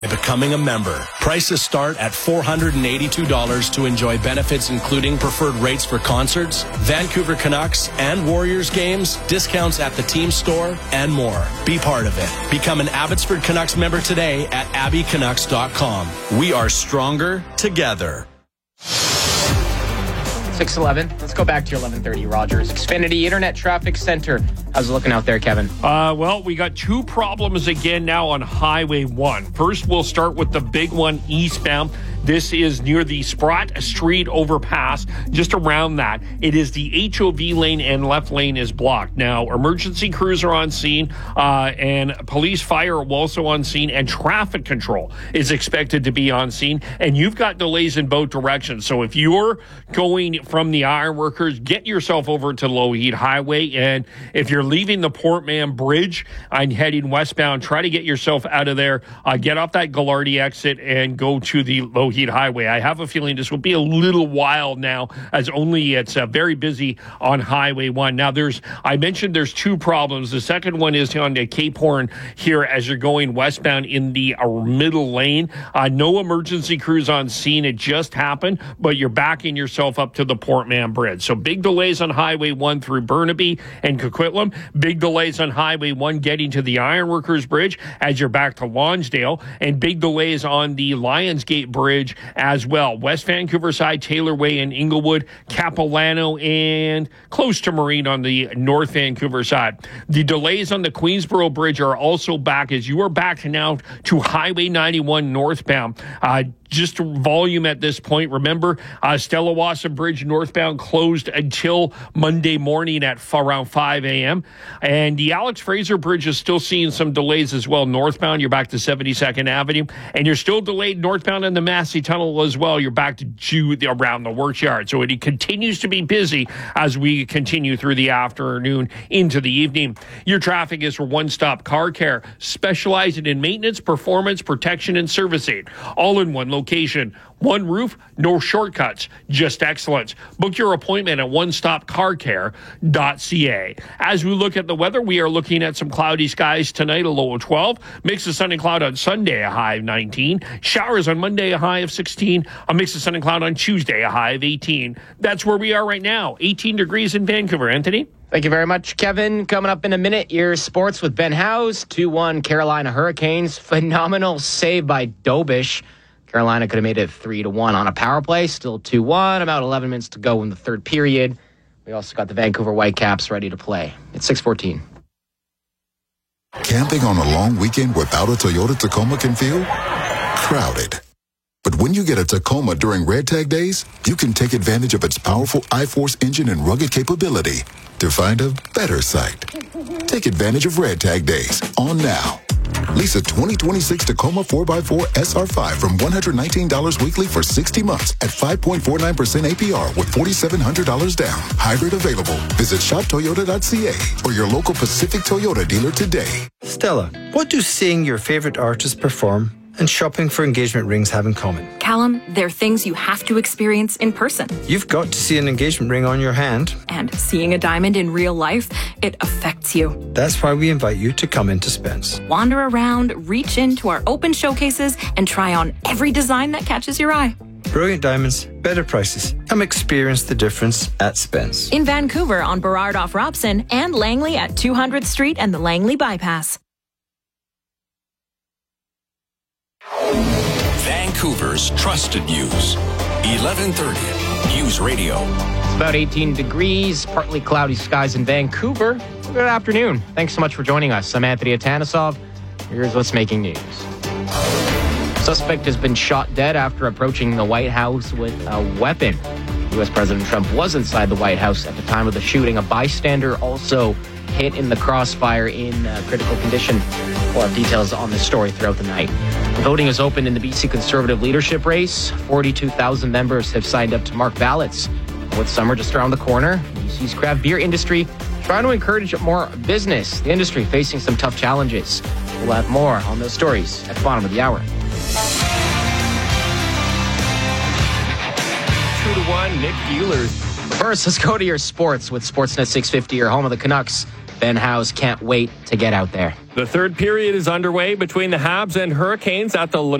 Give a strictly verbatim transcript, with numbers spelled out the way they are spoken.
Becoming a member. Prices start at four hundred eighty-two dollars to enjoy benefits including preferred rates for concerts, Vancouver Canucks and Warriors games, discounts at the team store, and more. Be part of it. Become an Abbotsford Canucks member today at abbey canucks dot com. We are stronger together. six eleven. Let's go back to your eleven thirty Rogers Xfinity Internet Traffic Center. How's it looking out there, Kevin? Uh, well, we got two problems again now on Highway one. First, we'll start with the big one eastbound. This is near the Sprott Street overpass, just around that. It is the H O V lane and left lane is blocked. Now, emergency crews are on scene, uh, and police fire are also on scene, and traffic control is expected to be on scene. And you've got delays in both directions. So if you're going from the Ironworkers, get yourself over to Lougheed Highway. And if you're leaving the Port Mann Bridge and heading westbound, try to get yourself out of there. Uh, get off that Gallardi exit and go to the Lougheed Highway. I have a feeling this will be a little while now, as only it's uh, very busy on Highway one. Now, there's, I mentioned there's two problems. The second one is on the Cape Horn here as you're going westbound in the uh, middle lane. Uh, no emergency crews on scene. It just happened, but you're backing yourself up to the Port Mann Bridge. So big delays on Highway one through Burnaby and Coquitlam. Big delays on Highway one getting to the Ironworkers Bridge as you're back to Lonsdale. And big delays on the Lionsgate Bridge as well. West Vancouver side, Taylor Way and Inglewood, Capilano, and close to Marine on the North Vancouver side. The delays on the Queensboro Bridge are also back as you are back now to Highway ninety-one northbound. Uh, Just volume at this point. Remember, uh, Stellawassa Bridge northbound closed until Monday morning at f- around five a.m. And the Alex Fraser Bridge is still seeing some delays as well. Northbound, you're back to seventy-second Avenue. And you're still delayed northbound in the Massey Tunnel as well. You're back to Jude around the Works Yard. So it continues to be busy as we continue through the afternoon into the evening. Your traffic is for One Stop Car Care, specializing in maintenance, performance, protection, and servicing. All in one location. Location, one roof, no shortcuts, just excellence. Book your appointment at one stop car care dot c a. As we look at the weather, we are looking at some cloudy skies tonight, a low of twelve. Mix of sun and cloud on Sunday, a high of nineteen. Showers on Monday, a high of sixteen. A mix of sun and cloud on Tuesday, a high of eighteen. That's where we are right now, eighteen degrees in Vancouver. Anthony? Thank you very much, Kevin. Coming up in a minute, your sports with Ben Howes. two one Carolina Hurricanes. Phenomenal save by Dobish. Carolina could have made it three to one on a power play. Still two one. About eleven minutes to go in the third period. We also got the Vancouver Whitecaps ready to play. It's six fourteen. Camping on a long weekend without a Toyota Tacoma can feel crowded. But when you get a Tacoma during Red Tag Days, you can take advantage of its powerful I-Force engine and rugged capability to find a better site. Take advantage of Red Tag Days on now. Lease a twenty twenty-six Tacoma four by four S R five from one hundred nineteen dollars weekly for sixty months at five point four nine percent A P R with four thousand seven hundred dollars down. Hybrid available. Visit shop toyota dot c a or your local Pacific Toyota dealer today. Stella, what do seeing your favorite artist perform and shopping for engagement rings have in common? Callum, they're things you have to experience in person. You've got to see an engagement ring on your hand. And seeing a diamond in real life, it affects you. That's why we invite you to come into Spence. Wander around, reach into our open showcases, and try on every design that catches your eye. Brilliant diamonds, better prices. Come experience the difference at Spence. In Vancouver on Burrard off Robson and Langley at two hundredth Street and the Langley Bypass. Vancouver's trusted news. eleven thirty News Radio. It's about eighteen degrees, partly cloudy skies in Vancouver. Good afternoon. Thanks so much for joining us. I'm Anthony Atanisov. Here's what's making news. Suspect has been shot dead after approaching the White House with a weapon. U S President Trump was inside the White House at the time of the shooting. A bystander also hit in the crossfire in uh, critical condition. We'll have details on this story throughout the night. Voting is open in the B C Conservative leadership race. forty-two thousand members have signed up to mark ballots. With summer just around the corner, B C's craft beer industry trying to encourage more business. The industry facing some tough challenges. We'll have more on those stories at the bottom of the hour. Two to one, Nick Ehlers. First, let's go to your sports with Sportsnet six fifty, your home of the Canucks Ben House can't wait to get out there. The third period is underway between the Habs and Hurricanes at the